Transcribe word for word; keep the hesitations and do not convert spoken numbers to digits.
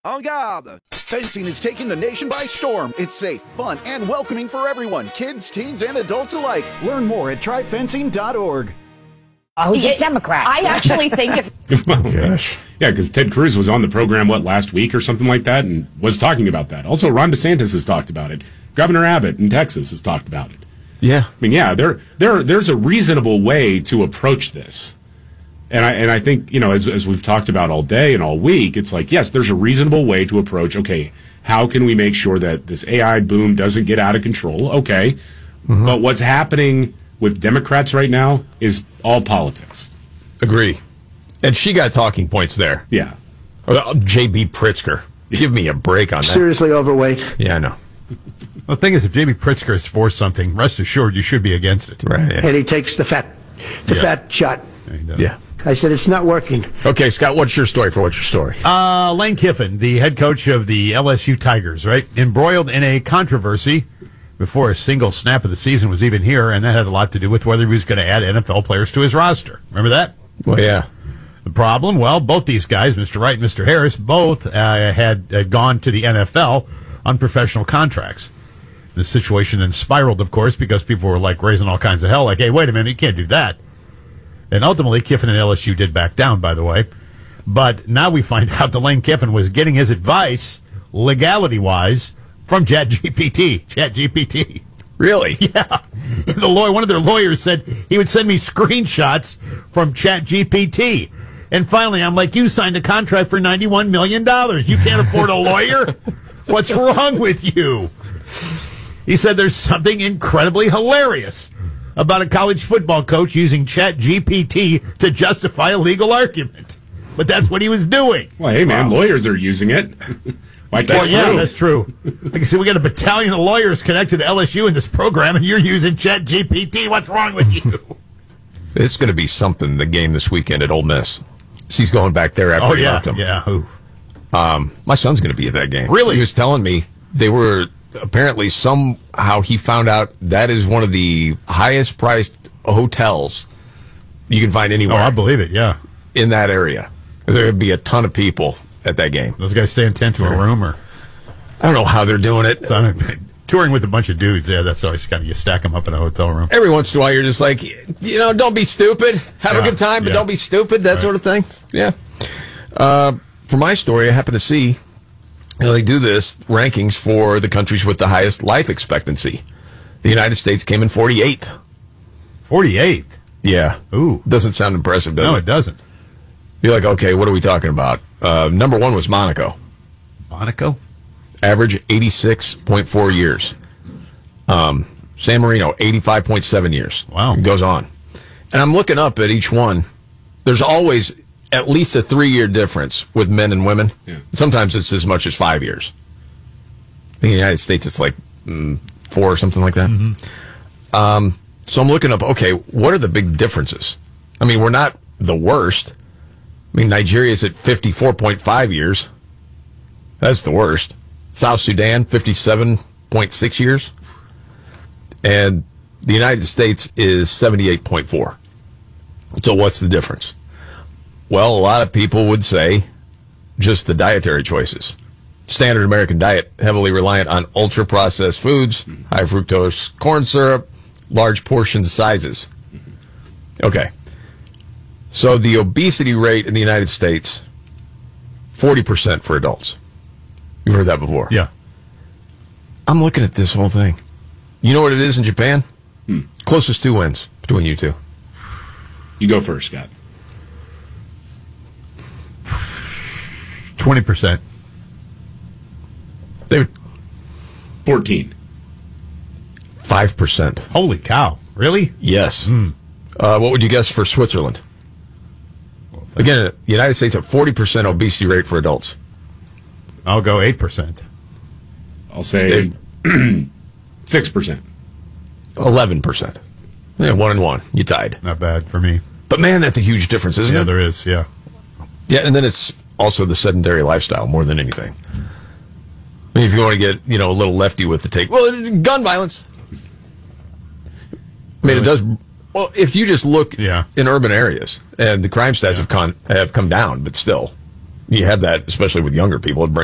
En garde! Fencing is taking the nation by storm. It's safe, fun, and welcoming for everyone, kids, teens, and adults alike. Learn more at try fencing dot org. Oh, he's a Democrat. I actually think if... Oh, gosh. Yeah, because Ted Cruz was on the program, what, last week or something like that, and was talking about that. Also, Ron DeSantis has talked about it. Governor Abbott in Texas has talked about it. Yeah. I mean, yeah, there, there, there's a reasonable way to approach this. And I and I think, you know, as as we've talked about all day and all week, it's like, yes, there's a reasonable way to approach, okay, how can we make sure that this A I boom doesn't get out of control? Okay. Mm-hmm. But what's happening with Democrats right now is all politics. Agree. And she got talking points there. Yeah. Uh, J B. Pritzker. Give me a break on that. Seriously overweight. Yeah, I know. Well, the thing is, if J B. Pritzker is for something, rest assured you should be against it. Right. Yeah. And he takes the fat, the Yeah. fat shot. Yeah, he does. Yeah. I said, it's not working. Okay, Scott, what's your story for what's your story? Uh, Lane Kiffin, the head coach of the L S U Tigers, right? Embroiled in a controversy before a single snap of the season was even here, and that had a lot to do with whether he was going to add N F L players to his roster. Remember that? Well, yeah. The problem, well, both these guys, Mister Wright and Mister Harris, both uh, had uh, gone to the N F L on professional contracts. The situation then spiraled, of course, because people were like raising all kinds of hell, like, hey, wait a minute, you can't do that. And ultimately, Kiffin and L S U did back down, by the way. But now we find out that Lane Kiffin was getting his advice, legality-wise, from ChatGPT. ChatGPT. Really? Yeah. The lawyer, one of their lawyers said he would send me screenshots from ChatGPT. And finally, I'm like, you signed a contract for ninety-one million dollars. You can't afford a lawyer? What's wrong with you? He said there's something incredibly hilarious about a college football coach using ChatGPT to justify a legal argument. But that's what he was doing. Well, hey, man, wow. Lawyers are using it. Why can't well, yeah, you? that's true. Like I said, we got a battalion of lawyers connected to L S U in this program, and you're using ChatGPT. What's wrong with you? It's going to be something, the game this weekend at Ole Miss. He's going back there after oh, he yeah, left him. yeah. Ooh. Um, my son's going to be at that game. Really? He was telling me they were... Apparently, somehow he found out that is one of the highest priced hotels you can find anywhere. Oh, I believe it, yeah. In that area. There would be a ton of people at that game. Those guys stay in tent to a room, or? I don't know how they're doing it. So, I mean, touring with a bunch of dudes, yeah, that's always kind of, you stack them up in a hotel room. Every once in a while, you're just like, you know, don't be stupid. Have yeah, a good time, but yeah. don't be stupid, that right. sort of thing. Yeah. Uh, for my story, I happen to see... You know, they do this rankings for the countries with the highest life expectancy. The United States came in forty-eighth. forty-eighth? Yeah. Ooh. Doesn't sound impressive, does no, it? No, it doesn't. You're like, okay, what are we talking about? Uh, number one was Monaco. Monaco? Average eighty-six point four years. Um, San Marino, eighty-five point seven years. Wow. It goes on. And I'm looking up at each one. There's always... at least a three-year difference with men and women. Yeah. Sometimes it's as much as five years. In the United States, it's like mm, four or something like that. Mm-hmm. Um, so I'm looking up, okay, what are the big differences? I mean, we're not the worst. I mean, Nigeria's at fifty-four point five years. That's the worst. South Sudan, fifty-seven point six years. And the United States is seventy-eight point four. So what's the difference? Well, a lot of people would say just the dietary choices. Standard American diet, heavily reliant on ultra-processed foods, high fructose corn syrup, large portion sizes. Okay. So the obesity rate in the United States, forty percent for adults. You've heard that before. Yeah. I'm looking at this whole thing. You know what it is in Japan? Hmm. Closest two wins between you two. You go first, Scott. twenty percent. They fourteen. five percent. Holy cow. Really? Yes. Mm. Uh, what would you guess for Switzerland? Well, Again, the United States at forty percent obesity rate for adults. I'll go eight percent. I'll say six percent. eleven percent. Yeah, one and one. You tied. Not bad for me. But man, that's a huge difference, isn't yeah, it? Yeah, there is, yeah. Yeah, and then it's also the sedentary lifestyle more than anything. I mean, if you want to get, you know, a little lefty with the take, well, gun violence. I mean, it does. Well, if you just look yeah. in urban areas, and the crime stats yeah. have, con, have come down, but still, you have that, especially with younger people. It brings